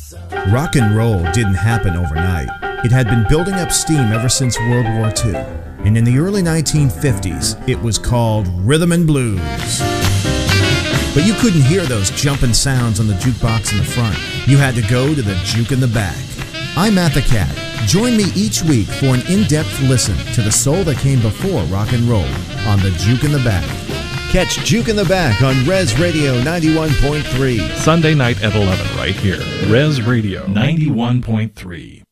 Rock and roll didn't happen overnight. It had been building up steam ever since World War II. And in the early 1950s, it was called rhythm and blues. But you couldn't hear those jumping sounds on the jukebox in the front. You had to go to the juke in the back. I'm Matt the Cat. Join me each week for an in-depth listen to the soul that came before rock and roll on the Juke in the Back. Catch Juke in the Back on Res Radio 91.3. Sunday night at 11 right here. Res Radio 91.3.